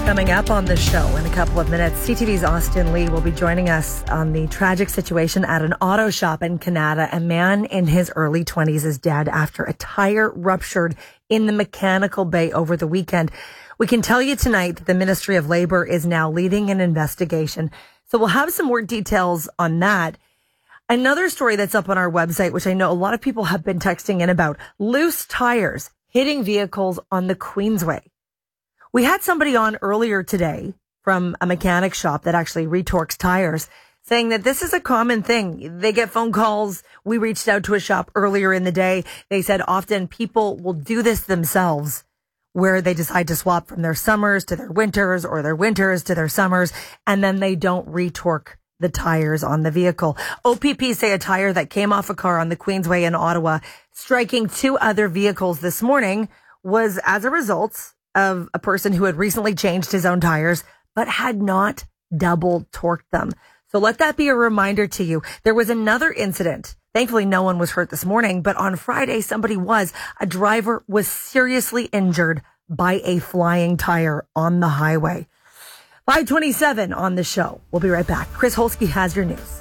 Coming up on the show in a couple of minutes, CTV's Austin Lee will be joining us on the tragic situation at an auto shop in Canada. A man in his early 20s is dead after a tire ruptured in the mechanical bay over the weekend. We can tell you tonight that the Ministry of Labour is now leading an investigation. So we'll have some more details on that. Another story that's up on our website, which I know a lot of people have been texting in about, loose tires hitting vehicles on the Queensway. We had somebody on earlier today from a mechanic shop that actually retorques tires saying that this is a common thing. They get phone calls. We reached out to a shop earlier in the day. They said often people will do this themselves where they decide to swap from their summers to their winters or their winters to their summers, and then they don't retorque the tires on the vehicle. OPP say a tire that came off a car on the Queensway in Ottawa, striking two other vehicles this morning, was as a result of a person who had recently changed his own tires, but had not double torqued them. So let that be a reminder to you. There was another incident. Thankfully, no one was hurt this morning, but on Friday, somebody was. A driver was seriously injured by a flying tire on the highway. 5:27 on the show. We'll be right back. Chris Holsky has your news.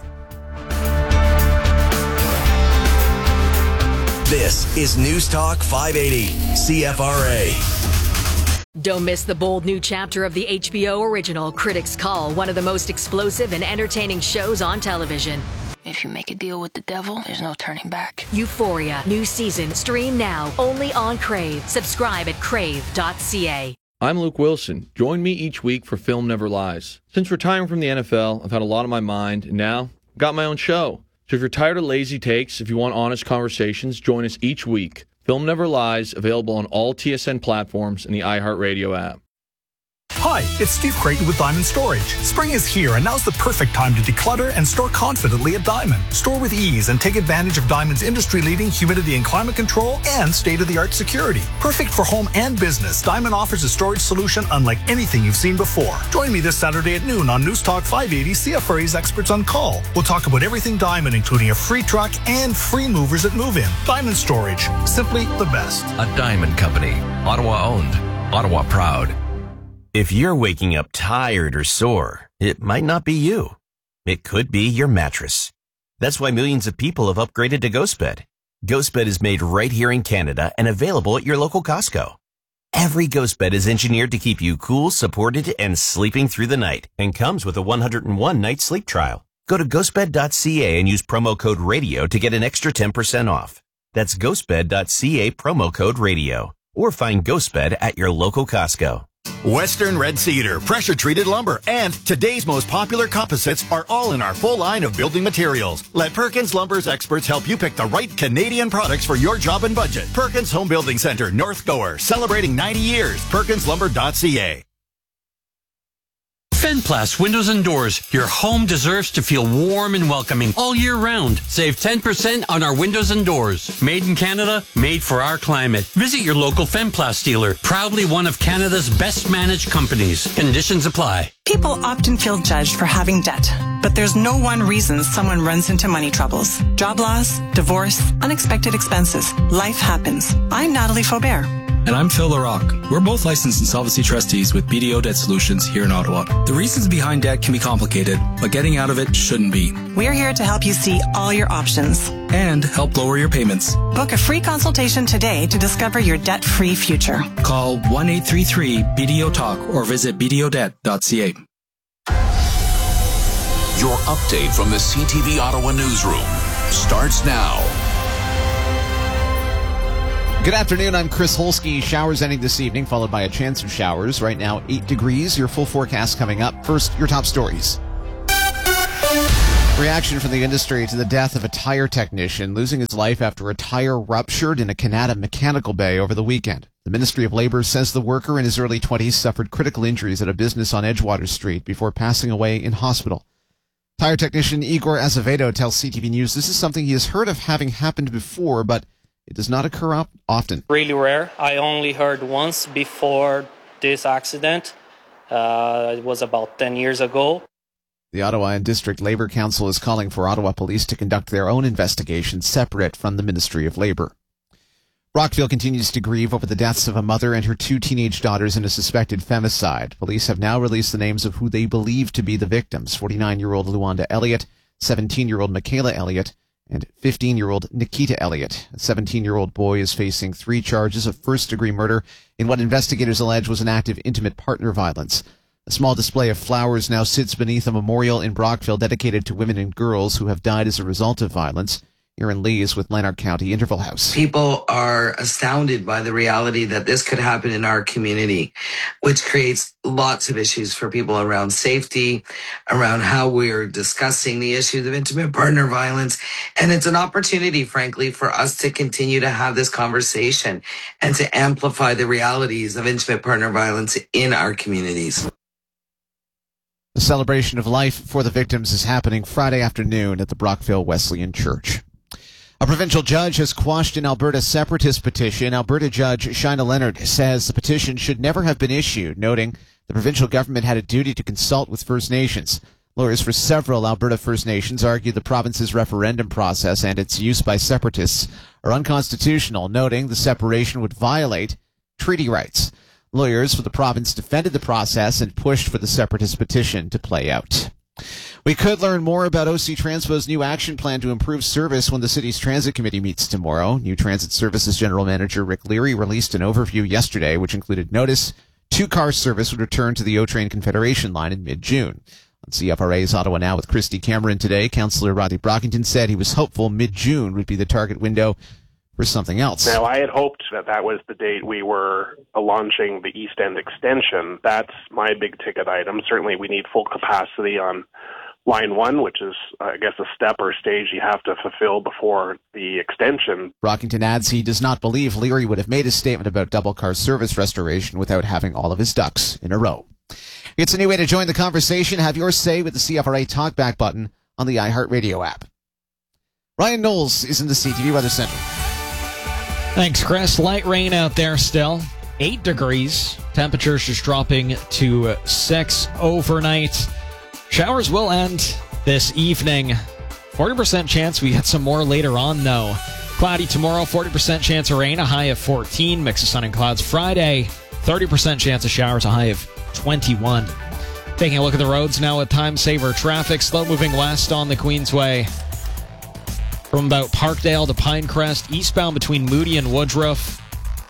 This is News Talk 580, CFRA. Don't miss the bold new chapter of the HBO original Critics' Call, one of the most explosive and entertaining shows on television. If you make a deal with the devil, there's no turning back. Euphoria, new season, stream now, only on Crave. Subscribe at crave.ca. I'm Luke Wilson. Join me each week for Film Never Lies. Since retiring from the NFL, I've had a lot on my mind, and now I've got my own show. So if you're tired of lazy takes, if you want honest conversations, join us each week. Film Never Lies, available on all TSN platforms and the iHeartRadio app. Hi, it's Steve Creighton with Diamond Storage. Spring is here, and now's the perfect time to declutter and store confidently at Diamond. Store with ease and take advantage of Diamond's industry-leading humidity and climate control and state-of-the-art security. Perfect for home and business, Diamond offers a storage solution unlike anything you've seen before. Join me this Saturday at noon on News Talk 580, CFRA's Experts on Call. We'll talk about everything Diamond, including a free truck and free movers at move-in. Diamond Storage, simply the best. A Diamond Company, Ottawa-owned, Ottawa proud. If you're waking up tired or sore, it might not be you. It could be your mattress. That's why millions of people have upgraded to GhostBed. GhostBed is made right here in Canada and available at your local Costco. Every GhostBed is engineered to keep you cool, supported, and sleeping through the night, and comes with a 101-night sleep trial. Go to ghostbed.ca and use promo code RADIO to get an extra 10% off. That's ghostbed.ca, promo code RADIO. Or find GhostBed at your local Costco. Western Red Cedar, pressure-treated lumber, and today's most popular composites are all in our full line of building materials. Let Perkins Lumber's experts help you pick the right Canadian products for your job and budget. Perkins Home Building Center, North Gower, celebrating 90 years. PerkinsLumber.ca. Fenplast Windows and Doors. Your home deserves to feel warm and welcoming all year round. Save 10% on our windows and doors. Made in Canada, made for our climate. Visit your local Fenplast dealer. Proudly one of Canada's best managed companies. Conditions apply. People often feel judged for having debt, but there's no one reason someone runs into money troubles. Job loss, divorce, unexpected expenses. Life happens. I'm Natalie Faubert. And I'm Phil LaRocque. We're both licensed insolvency trustees with BDO Debt Solutions here in Ottawa. The reasons behind debt can be complicated, but getting out of it shouldn't be. We're here to help you see all your options. And help lower your payments. Book a free consultation today to discover your debt-free future. Call 1-833-BDO-TALK or visit bdodebt.ca. Your update from the CTV Ottawa newsroom starts now. Good afternoon, I'm Chris Holsky. Showers ending this evening, followed by a chance of showers. Right now, 8 degrees. Your full forecast coming up. First, your top stories. Reaction from the industry to the death of a tire technician losing his life after a tire ruptured in a Canada mechanical bay over the weekend. The Ministry of Labour says the worker in his early 20s suffered critical injuries at a business on Edgewater Street before passing away in hospital. Tire technician Igor Azevedo tells CTV News this is something he has heard of having happened before, but it does not occur often. Really rare. I only heard once before this accident. It was about 10 years ago. The Ottawa and District Labour Council is calling for Ottawa Police to conduct their own investigation separate from the Ministry of Labour. Brockville continues to grieve over the deaths of a mother and her 2 teenage daughters in a suspected femicide. Police have now released the names of who they believe to be the victims: 49-year-old Luanda Elliott, 17-year-old Michaela Elliott, and 15-year-old Nikita Elliott. A 17-year-old boy is facing 3 charges of first-degree murder in what investigators allege was an act of intimate partner violence. A small display of flowers now sits beneath a memorial in Brockville dedicated to women and girls who have died as a result of violence. Erin Lee is with Lanark County Interval House. People are astounded by the reality that this could happen in our community, which creates lots of issues for people around safety, around how we're discussing the issues of intimate partner violence. And it's an opportunity, frankly, for us to continue to have this conversation and to amplify the realities of intimate partner violence in our communities. The celebration of life for the victims is happening Friday afternoon at the Brockville Wesleyan Church. A provincial judge has quashed an Alberta separatist petition. Alberta Judge Shaina Leonard says the petition should never have been issued, noting the provincial government had a duty to consult with First Nations. Lawyers for several Alberta First Nations argue the province's referendum process and its use by separatists are unconstitutional, noting the separation would violate treaty rights. Lawyers for the province defended the process and pushed for the separatist petition to play out. We could learn more about OC Transpo's new action plan to improve service when the city's transit committee meets tomorrow. New Transit Services General Manager Rick Leary released an overview yesterday, which included notice 2-car service would return to the O-Train Confederation line in mid-June. On CFRA's Ottawa Now with Christy Cameron today, Councillor Rodney Brockington said he was hopeful mid-June would be the target window for something else. Now, I had hoped that was the date we were launching the East End extension. That's my big ticket item. Certainly, we need full capacity on Line 1, which is, I guess, a step or stage you have to fulfill before the extension. Brockington adds he does not believe Leary would have made a statement about double-car service restoration without having all of his ducks in a row. It's a new way to join the conversation. Have your say with the CFRA Talkback button on the iHeartRadio app. Ryan Knowles is in the CTV Weather Center. Thanks, Chris. Light rain out there still. 8 degrees. Temperatures just dropping to 6 overnight. Showers will end this evening. 40% chance we get some more later on, though. Cloudy tomorrow, 40% chance of rain, a high of 14. Mix of sun and clouds Friday. 30% chance of showers, a high of 21. Taking a look at the roads now with time saver traffic. Slow moving west on the Queensway. From about Parkdale to Pinecrest, eastbound between Moody and Woodruff.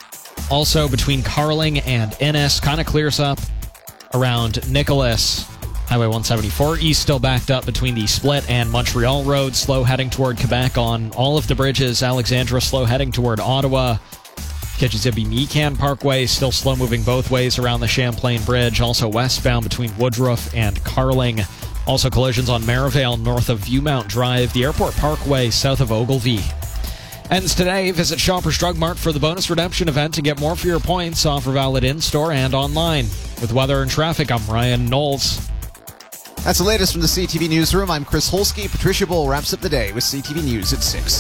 Also between Carling and Innis. Kind of clears up around Nicholas. Highway 174 east still backed up between the Split and Montreal Road. Slow heading toward Quebec on all of the bridges. Alexandra slow heading toward Ottawa. Kitchissippi-Meekan Parkway still slow moving both ways around the Champlain Bridge. Also westbound between Woodruff and Carling. Also collisions on Merivale north of Viewmount Drive, the Airport Parkway south of Ogilvie. Ends today. Visit Shoppers Drug Mart for the bonus redemption event to get more for your points. Offer valid in-store and online. With weather and traffic, I'm Ryan Knowles. That's the latest from the CTV Newsroom. I'm Chris Holsky. Patricia Bull wraps up the day with CTV News at 6.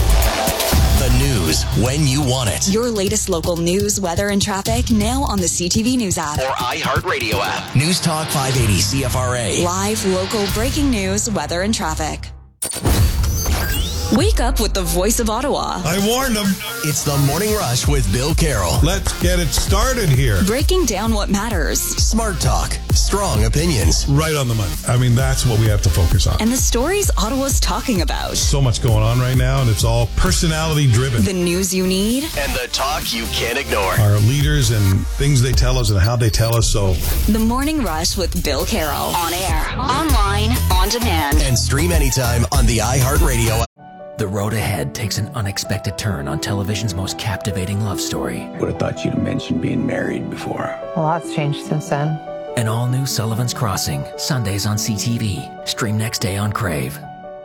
The news when you want it. Your latest local news, weather, and traffic now on the CTV News app. Or iHeartRadio app. News Talk 580 CFRA. Live, local, breaking news, weather, and traffic. Wake up with the voice of Ottawa. I warned them. It's the Morning Rush with Bill Carroll. Let's get it started here. Breaking down what matters. Smart talk. Strong opinions. Right on the money. I mean, that's what we have to focus on. And the stories Ottawa's talking about. So much going on right now, and it's all personality driven. The news you need. And the talk you can't ignore. Our leaders and things they tell us and how they tell us, so. The Morning Rush with Bill Carroll. On air, online, on demand. And stream anytime on the iHeartRadio app. The road ahead takes an unexpected turn on television's most captivating love story. Would have thought you'd have mentioned being married before. A lot's changed since then. An all-new Sullivan's Crossing, Sundays on CTV. Stream next day on Crave.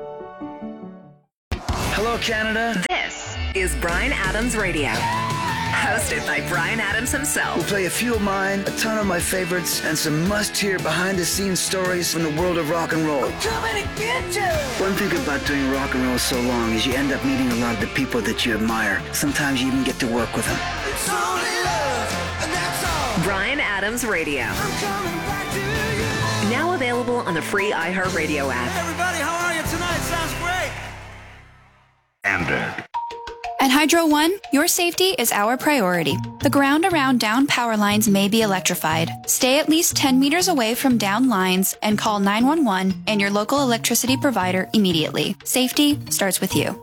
Hello, Canada. This is Bryan Adams Radio. Hosted by Bryan Adams himself. We'll play a few of mine, a ton of my favorites, and some must-hear behind-the-scenes stories from the world of rock and roll. I'm coming to get you! One thing about doing rock and roll so long is you end up meeting a lot of the people that you admire. Sometimes you even get to work with them. It's only love, and that's all. Bryan Adams Radio. I'm coming back to you. Now available on the free iHeartRadio app. Hey everybody, how are you tonight? Sounds great. Standard. At Hydro One, your safety is our priority. The ground around down power lines may be electrified. Stay at least 10 meters away from down lines and call 911 and your local electricity provider immediately. Safety starts with you.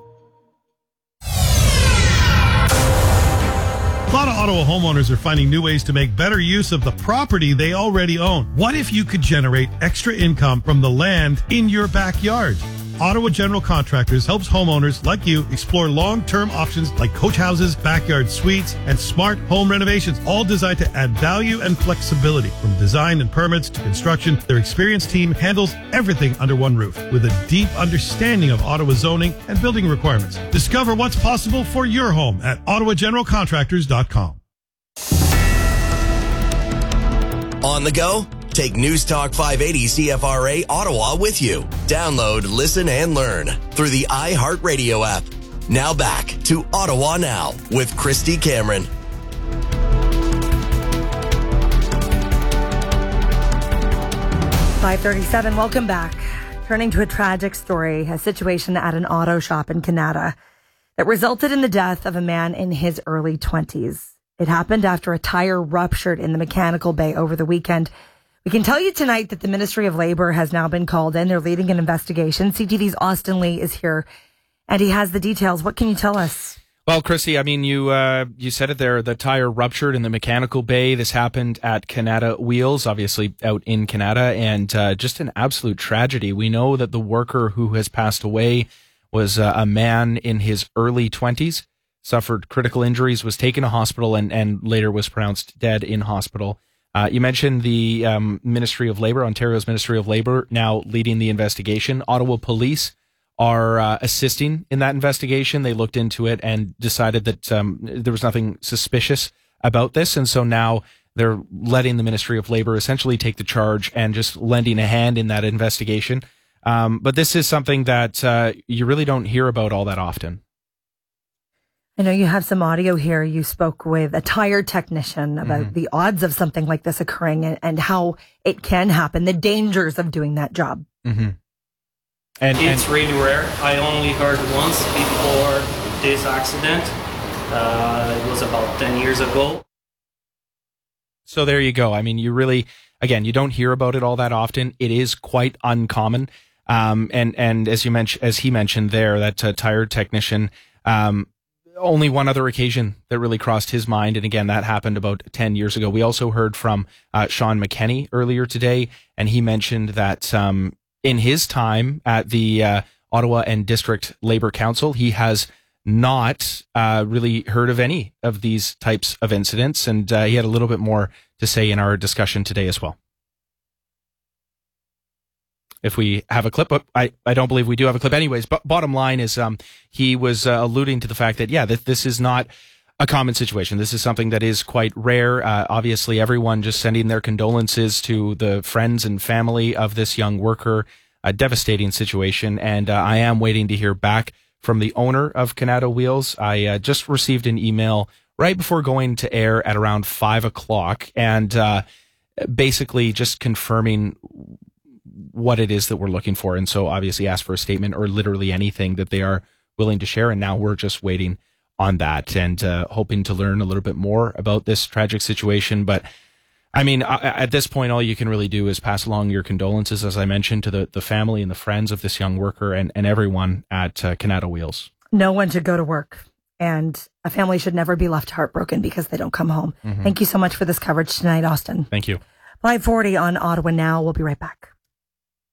A lot of Ottawa homeowners are finding new ways to make better use of the property they already own. What if you could generate extra income from the land in your backyard? Ottawa General Contractors helps homeowners like you explore long-term options like coach houses, backyard suites, and smart home renovations, all designed to add value and flexibility. From design and permits to construction, their experienced team handles everything under one roof with a deep understanding of Ottawa zoning and building requirements. Discover what's possible for your home at ottawageneralcontractors.com. On the go? Take News Talk 580 CFRA Ottawa with you. Download, listen, and learn through the iHeartRadio app. Now back to Ottawa Now with Christy Cameron. .537, welcome back. Turning to a tragic story, a situation at an auto shop in Canada that resulted in the death of a man in his early 20s. It happened after a tire ruptured in the mechanical bay over the weekend. We can tell you tonight that the Ministry of Labour has now been called in. They're leading an investigation. CTV's Austin Lee is here, and he has the details. What can you tell us? Well, Christy, I mean, you said it there. The tire ruptured in the mechanical bay. This happened at Canada Wheels, obviously out in Canada, and just an absolute tragedy. We know that the worker who has passed away was a man in his early 20s, suffered critical injuries, was taken to hospital, and later was pronounced dead in hospital. You mentioned the Ministry of Labour, Ontario's Ministry of Labour, now leading the investigation. Ottawa Police are assisting in that investigation. They looked into it and decided that there was nothing suspicious about this. And so now they're letting the Ministry of Labour essentially take the charge and just lending a hand in that investigation. But this is something that you really don't hear about all that often. I know you have some audio here. You spoke with a tire technician about the odds of something like this occurring and how it can happen, the dangers of doing that job. And it's really rare. I only heard once before this accident. It was about 10 years ago. So there you go. I mean, you really, again, you don't hear about it all that often. It is quite uncommon. And as he mentioned there, that tire technician, only one other occasion that really crossed his mind. And again, that happened about 10 years ago. We also heard from Sean McKenney earlier today, and he mentioned that in his time at the Ottawa and District Labour Council, he has not really heard of any of these types of incidents. And he had a little bit more to say in our discussion today as well. If we have a clip, but I don't believe we do have a clip anyways. But bottom line is he was alluding to the fact that, this is not a common situation. This is something that is quite rare. Obviously, everyone just sending their condolences to the friends and family of this young worker. A devastating situation. And I am waiting to hear back from the owner of Canada Wheels. I just received an email right before going to air at around 5 o'clock and basically just confirming what it is that we're looking for. And so obviously asked for a statement or literally anything that they are willing to share. And now we're just waiting on that and hoping to learn a little bit more about this tragic situation. But I mean, at this point, all you can really do is pass along your condolences, as I mentioned, to the family and the friends of this young worker and everyone at Canada Wheels. No one should go to work, and a family should never be left heartbroken because they don't come home. Thank you so much for this coverage tonight, Austin. Thank you. 540 on Ottawa Now. We'll be right back.